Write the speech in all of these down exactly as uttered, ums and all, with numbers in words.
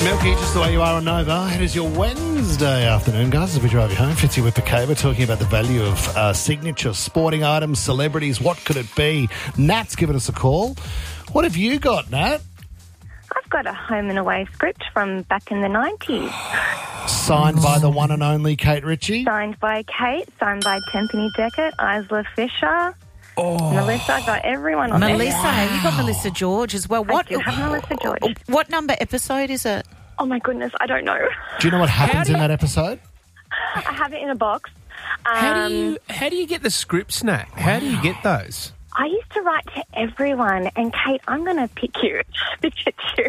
Milky, just the way you are on Nova. It is your Wednesday afternoon, guys, as we drive you home. Fitzy with Piquet. We're talking about the value of uh, signature sporting items, celebrities. What could it be? Nat's given us a call. What have you got, Nat? I've got a home and away script from back in the nineties. Signed by the one and only Kate Ritchie. Signed by Kate, signed by Timpani Deckett, Isla Fisher, Oh. Melissa. I got everyone on Melissa, there. you got Melissa George as well. What, I do have Melissa George. What number episode is it? Oh, my goodness, I don't know. Do you know what happens in that episode? I have it in a box. Um, How do you how do you get the scripts, Nat? How do you get those? I used to write to everyone, and Kate, I'm going to pick you. Pick at you.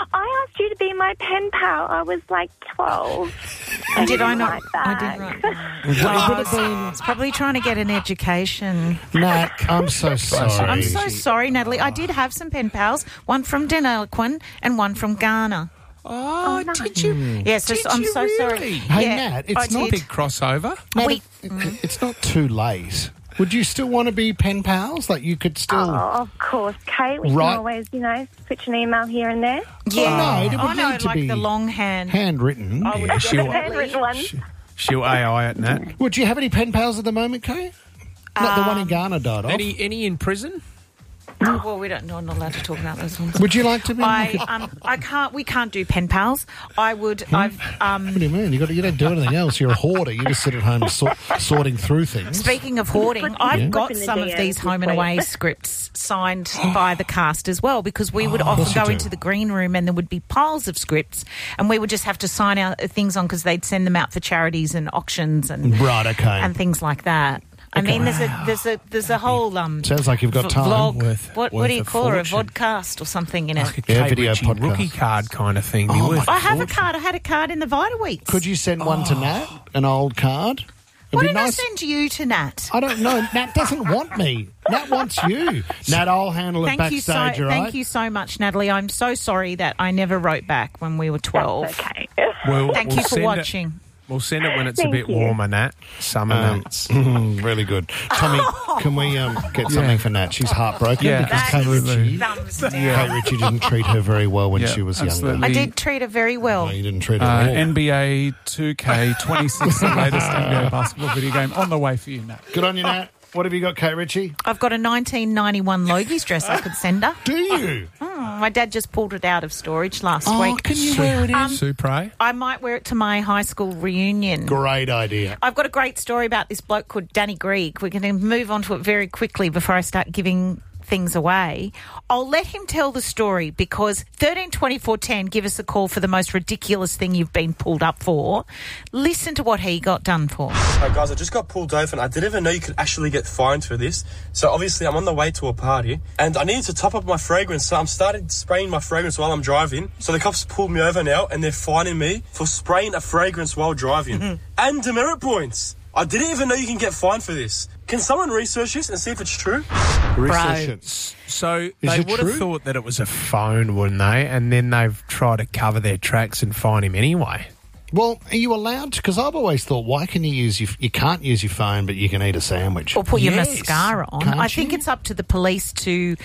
I asked you to be my pen pal. I was like twelve. And Did you I not? write I back. did write that. Would it have been... It's probably trying to get an education. Nat, I'm so sorry. I'm so sorry, Natalie. I did have some pen pals, one from Deniliquin and one from Ghana. Oh, nice. did you? Yes, Did I'm you so really? sorry. Hey, Yeah, Nat, it's I not did. Big crossover. Nat, We- it- it's not too late. Would you still want to be pen pals? Like, you could still... Oh, of course, Kate. We Right. can always, you know, switch an email here and there. Yeah. no, it would I know, need to like be the longhand. handwritten. I would Yeah, she'll, The handwritten ones. she'll A I it, Nat. Would you have any pen pals at the moment, Kate? Not the Um, one in Ghana died off. Any any in prison? Oh, well, we don't. No, I'm not allowed to talk about those ones. Would you like to be? I um I can't. We can't do pen pals. I would. I've um. What do you mean? You got you don't do anything else. You're a hoarder. You just sit at home sort, sorting through things. Speaking of hoarding, I've Yeah. got Flip in the some D of Ms these this home and week. away scripts signed by the cast as well, because we would of often course you go do. into the green room and there would be piles of scripts, and we would just have to sign our things on because they'd send them out for charities and auctions and Right. Okay. and things like that. I mean, there's a there's a there's a whole um. Sounds like you've got v- time. Vlog. Worth- what what worth do you a call it? A fortune. vodcast or something in it. Like a Yeah, Kate video Ritchie podcast. rookie card kind of thing. Be Oh, worth my I have a fortune. card. I had a card in the Vita Weeks. Could you send one to Nat? An old card? It'd Why be didn't nice. I send you to Nat? I don't know. Nat doesn't want me. Nat wants you. Nat, I'll handle it Thank you so backstage, all right? thank you so much, Natalie. I'm so sorry that I never wrote back when we were twelve. That's okay. We'll, Thank we'll you for send watching. It, we'll send it when it's a Thank bit you. warmer, Nat. Summer Um, Nats. mm, really good. Tommy, can we um, get something for Nat? She's heartbroken Yeah, because That Kate is Ritchie, thumbs Kate down. Ritchie didn't treat her very well when Yeah, she was younger. absolutely. I did treat her very well. No, you didn't treat her Uh, at all. N B A two K twenty-six, the latest N B A basketball video game, on the way for you, Nat. Good on you, Nat. What have you got, Kate Ritchie? I've got a nineteen ninety-one Logies dress I could send her. Do you? Mm, my dad just pulled it out of storage last Oh, week. can you wear it in? Um, Supre. I might wear it to my high school reunion. Great idea. I've got a great story about this bloke called Danny Greig. We're going to move on to it very quickly before I start giving things away. I'll let him tell the story because thirteen twenty-four ten, give us a call for the most ridiculous thing you've been pulled up for. Listen to what he got done for. Hi guys, I just got pulled over and I didn't even know you could actually get fined for this. So obviously I'm on the way to a party and I needed to top up my fragrance, so I'm starting spraying my fragrance while I'm driving. So the cops pulled me over now and they're fining me for spraying a fragrance while driving. And demerit points. I didn't even know you can get fined for this. Can someone research this and see if it's true? Research it. So they it would true? have thought that it was a phone, wouldn't they? And then they've tried to cover their tracks and fine him anyway. Well, are you allowed to? Because I've always thought, why can you use your... You can't use your phone, but you can eat a sandwich. Or put your Yes. mascara on. Can't I think you? it's up to the police to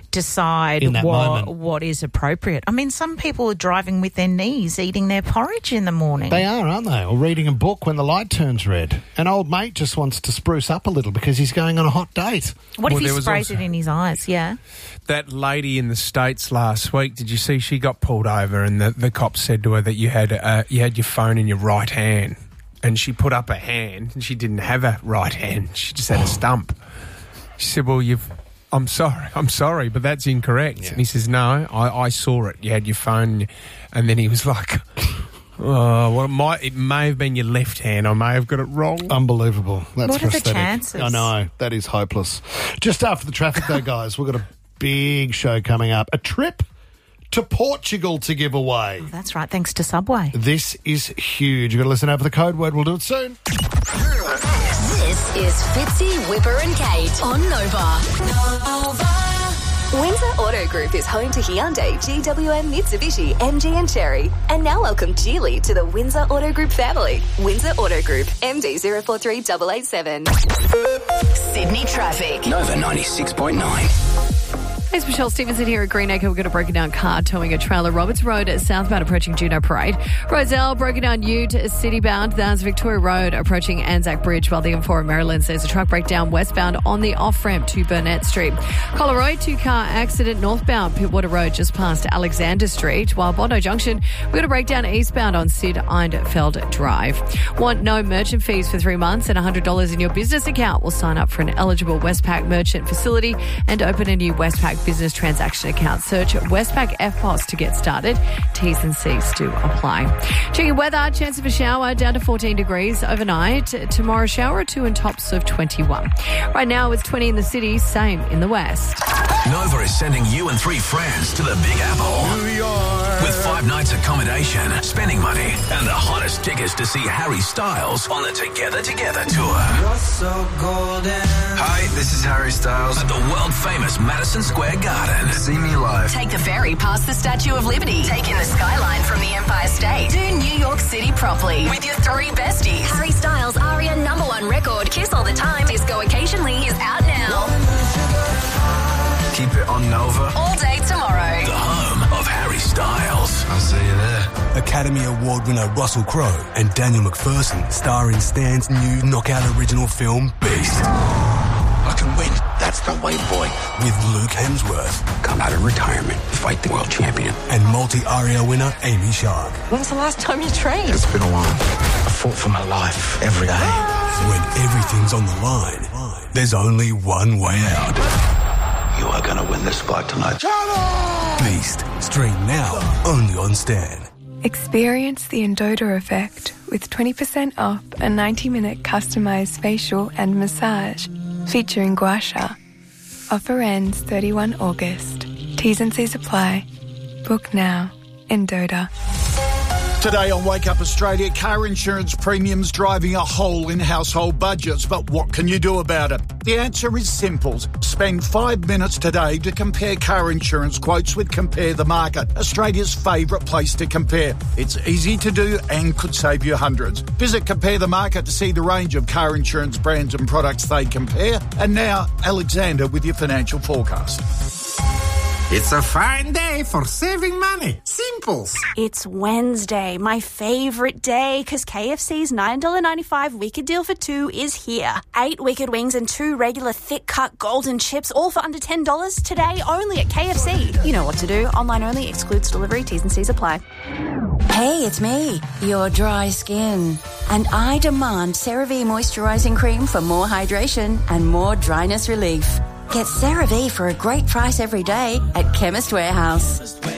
decide In that what, moment. what is appropriate. I mean, some people are driving with their knees, eating their porridge in the morning. They are, aren't they? Or reading a book when the light turns red. An old mate just wants to spruce up a little because he's going on a hot date. what Well, if he there was sprays also- it in his eyes? Yeah. That lady in the States last week, did you see she got pulled over and the, the cops said to her that you had uh, you had your phone in your right hand and she put up a hand and she didn't have a right hand. She just had a stump. She said, well, you've... I'm sorry, I'm sorry, but that's incorrect. Yeah. And he says, no, I, I saw it. You had your phone. And then he was like, oh, well, it, might, it may have been your left hand. I may have got it wrong. Unbelievable. That's What are the prosthetic. chances? I know. That is hopeless. Just after the traffic, though, guys, we've got a big show coming up. A trip to Portugal to give away. That's right, thanks to Subway. This is huge. You've got to listen out for the code word. We'll do it soon. This is Fitzy, Whipper and Kate on Nova. Nova. Windsor Auto Group is home to Hyundai, G W M, Mitsubishi, M G and Cherry. And now welcome Geely to the Windsor Auto Group family. Windsor Auto Group, M D zero four three eight eight seven. Sydney traffic. Nova ninety-six point nine. It's Michelle Stevenson here at Greenacre. We're going to break it down car towing a trailer. Roberts Road at southbound approaching Juno Parade. Rozelle broken down Ute citybound. That's Victoria Road approaching Anzac Bridge, while the M four in Maryland says a truck breakdown westbound on the off-ramp to Burnett Street. Collaroy, two-car accident northbound Pittwater Road just past Alexander Street, while Bondo Junction, we're going to break down eastbound on Sid Eindfeld Drive. Want no merchant fees for three months and one hundred dollars in your business account? We'll sign up for an eligible Westpac merchant facility and open a new Westpac business transaction account. Search Westpac F P O S to get started. T's and C's do apply. Checking weather, chance of a shower down to fourteen degrees overnight. Tomorrow shower two and tops of twenty-one. Right now it's twenty in the city, same in the west. Nova is sending you and three friends to the Big Apple. New York. With five nights accommodation, spending money, and the hottest tickets to see Harry Styles on the Together Together tour. You're so golden. Hi, this is Harry Styles at the world-famous Madison Square Garden. See me live. Take the ferry past the Statue of Liberty. Take in the skyline from the Empire State. Do New York City properly with your three besties. Harry Styles' Aria number one record, Kiss All the Time, Disco Occasionally, is out now. Keep it on Nova. All day tomorrow. The home of Harry Styles. I'll see you there. Academy Award winner Russell Crowe and Daniel McPherson star in Stan's new knockout original film, Beast. I can win. That's the way, boy. With Luke Hemsworth. Come out of retirement, fight the world champion. And multi-Aria winner Amy Shark. When's the last time you trained? It's been a while. I fought for my life every day. When everything's on the line, there's only one way out. You are going to win this fight tonight. Beast. Stream now, only on Stan. Experience the Endota effect with twenty percent off a ninety-minute customised facial and massage featuring Gua Sha. Offer ends thirty-first of August. T's and C's apply. Book now. Endota. Today on Wake Up Australia, car insurance premiums driving a hole in household budgets. But what can you do about it? The answer is simple. Spend five minutes today to compare car insurance quotes with Compare the Market, Australia's favourite place to compare. It's easy to do and could save you hundreds. Visit Compare the Market to see the range of car insurance brands and products they compare. And now, Alexander with your financial forecast. It's a fine day for saving money. Simples. It's Wednesday, my favourite day, because K F C's nine dollars ninety-five Wicked Deal for two is here. Eight Wicked Wings and two regular thick-cut golden chips, all for under ten dollars today only at K F C. You know what to do. Online only, excludes delivery, T's and C's apply. Hey, it's me, your dry skin. And I demand CeraVe Moisturising Cream for more hydration and more dryness relief. Get CeraVe for a great price every day at Chemist Warehouse.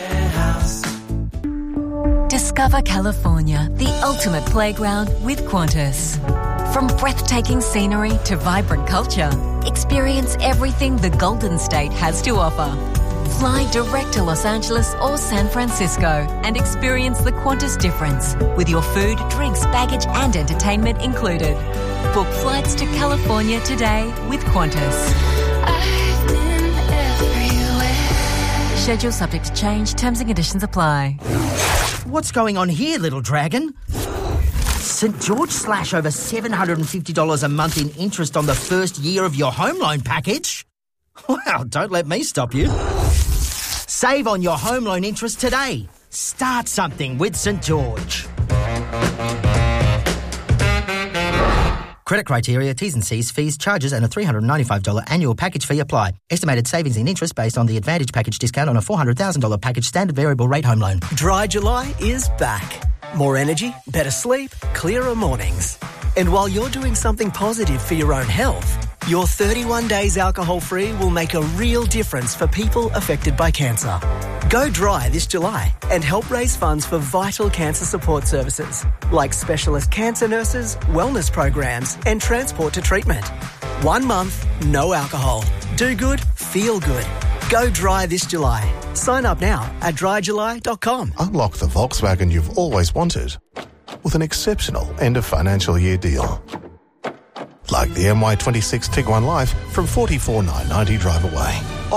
Discover California, the ultimate playground with Qantas. From breathtaking scenery to vibrant culture, experience everything the Golden State has to offer. Fly direct to Los Angeles or San Francisco and experience the Qantas difference with your food, drinks, baggage and entertainment included. Book flights to California today with Qantas. Schedule subject to change. Terms and conditions apply. What's going on here, little dragon? St George slash over seven hundred fifty dollars a month in interest on the first year of your home loan package? Wow, don't let me stop you. Save on your home loan interest today. Start something with St George. Credit criteria, T's and C's, fees, charges and a three hundred ninety-five dollars annual package fee apply. Estimated savings in interest based on the Advantage package discount on a four hundred thousand dollars package standard variable rate home loan. Dry July is back. More energy, better sleep, clearer mornings. And while you're doing something positive for your own health, your thirty-one days alcohol-free will make a real difference for people affected by cancer. Go dry this July and help raise funds for vital cancer support services like specialist cancer nurses, wellness programs and transport to treatment. One month, no alcohol. Do good, feel good. Go dry this July. Sign up now at dry july dot com. Unlock the Volkswagen you've always wanted with an exceptional end of financial year deal. Like the M Y twenty-six Tiguan Life from forty-four thousand nine hundred ninety drive away.